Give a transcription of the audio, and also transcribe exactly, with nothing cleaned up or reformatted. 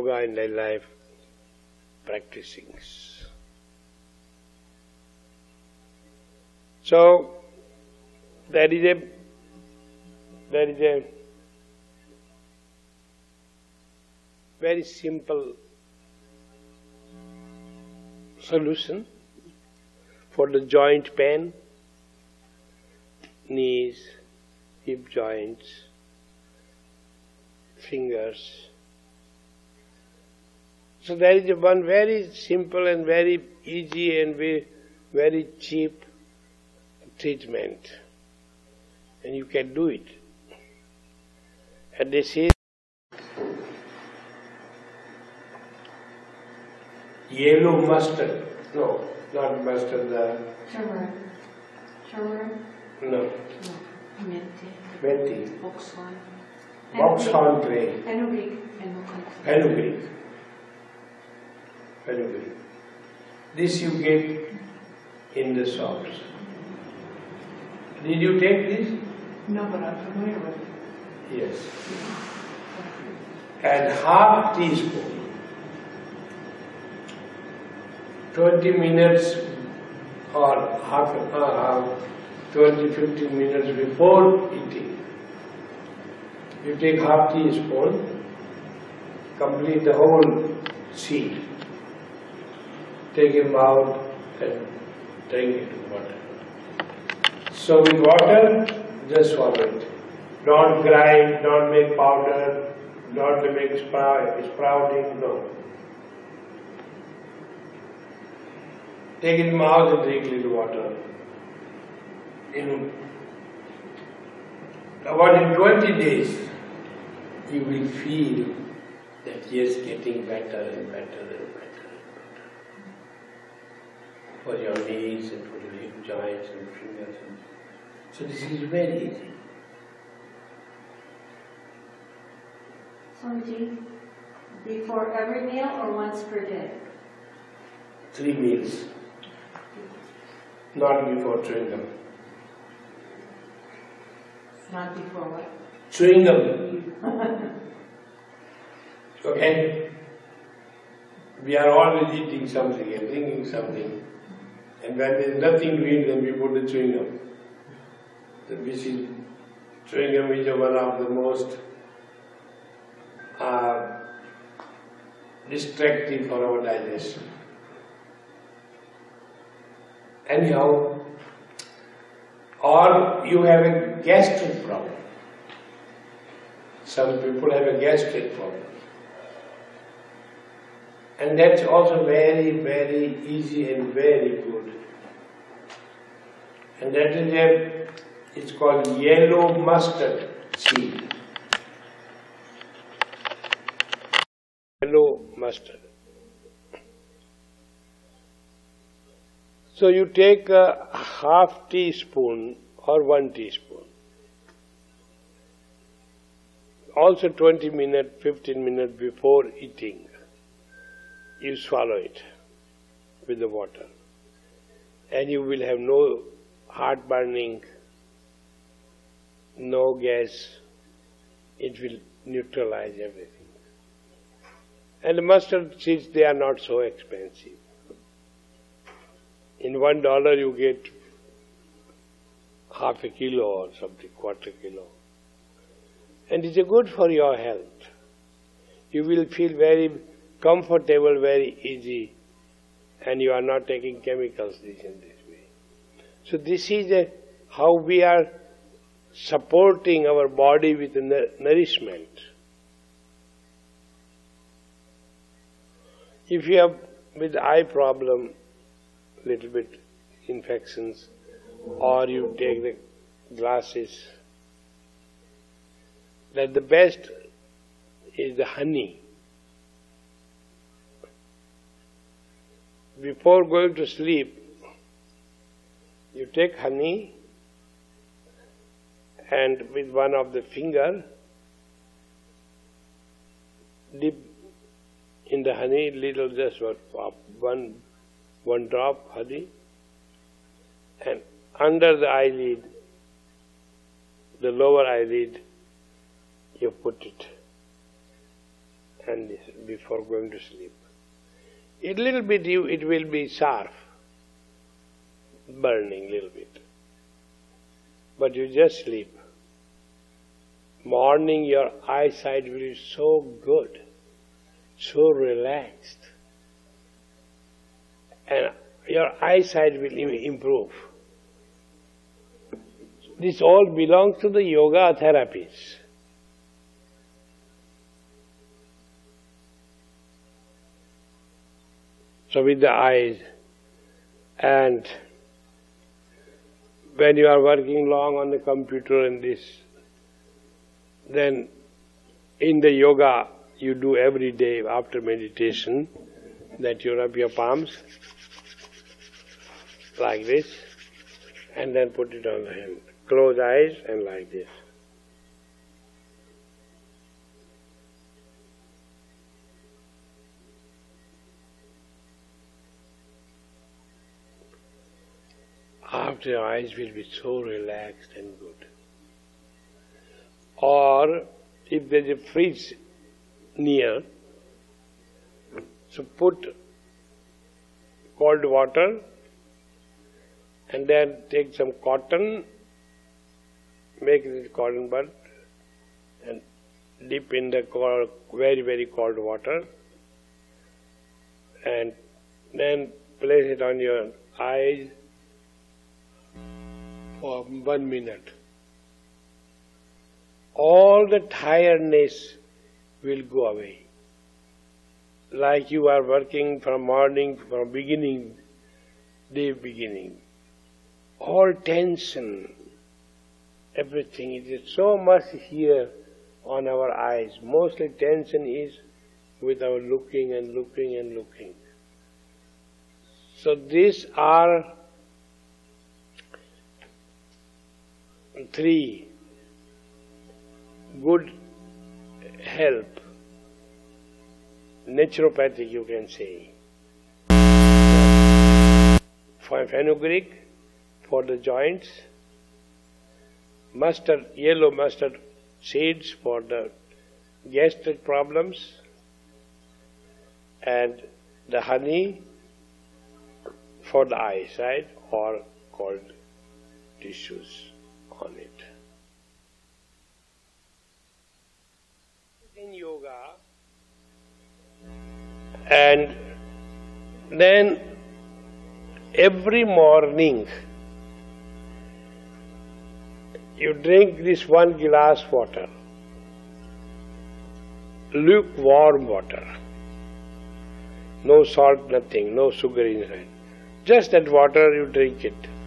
yoga in daily life practicing. So there is a there is a very simple solution for the joint pain, knees, hip joints, fingers. So there is one very simple and very easy and very, very cheap treatment, and you can do it. And this is yellow mustard. No, not mustard. The turmeric. Turmeric. No. No. Methi. Methi. Boxhorn. Boxhorn grain. Fenugreek. Fenugreek. Fenugreek. This you get in the shops. Did you take this? No, but I'm familiar with it. Yes. Add half teaspoon. Twenty minutes or half, uh, twenty, fifteen minutes before eating. You take half teaspoon, complete the whole seed. Take it out and drink it with water. So with water, just swallow it. Don't grind, don't make powder, don't make sprouting, no. Take it in mouth and drink little water. In about in twenty days, you will feel that he is getting better and better and better and better. For your knees and for your hip joints and fingers. And so this is very easy. Swamiji, before every meal or once per day? Three meals. Not before chewing gum. Not before what? Chewing gum. Okay? We are always eating something and drinking something. And when there is nothing to eat, then we put the chewing gum. Which is, chewing gum is one of the most uh, distracting for our digestion. Anyhow, or you have a gastric problem. Some people have a gastric problem. And that's also very, very easy and very good. And that is a, it's called yellow mustard seed. Yellow mustard. So you take a half teaspoon or one teaspoon. Also twenty minutes, fifteen minutes before eating, you swallow it with the water. And you will have no heartburning, no gas. It will neutralize everything. And the mustard seeds, they are not so expensive. In one dollar you get half a kilo or something, quarter kilo. And it's good for your health. You will feel very comfortable, very easy, and you are not taking chemicals this in this way. So this is a, how we are supporting our body with nourishment. If you have with eye problem, little bit infections, or you take the glasses, that the best is the honey. Before going to sleep, you take honey and with one of the finger dip in the honey little, just one one drop honey, and under the eyelid, the lower eyelid, you put it. and this before going to sleep. A little bit you, it will be sharp, burning little bit. But you just sleep. Morning your eyesight will be so good, so relaxed. And your eyesight will improve. This all belongs to the yoga therapies. So with the eyes, and when you are working long on the computer and this, then in the yoga you do every day after meditation, that you rub your palms like this, and then put it on the hand. Close eyes and like this. After your eyes will be so relaxed and good. Or if there is a fridge near, so put cold water and then take some cotton, make it cotton bud and dip in the cold, very very cold water, and then place it on your eyes for one minute. All the tiredness will go away. Like you are working from morning, from beginning, day beginning. All tension, everything, it is so much here on our eyes. Mostly tension is with our looking and looking and looking. So these are three good help, naturopathic you can say. For fenugreek, for the joints, mustard, yellow mustard seeds for the gastric problems, and the honey for the eyesight or cold tissues on it. In yoga, and then every morning you drink this one glass water, lukewarm water, no salt, nothing, no sugar inside. Just that water you drink it.